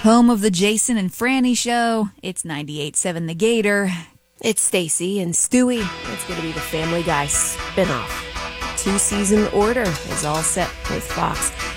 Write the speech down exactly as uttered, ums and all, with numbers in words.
Home of the Jason and Franny Show. It's ninety-eight point seven The Gator. It's Stacy and Stewie. It's going to be the Family Guy spinoff. Two-season order is all set with Fox.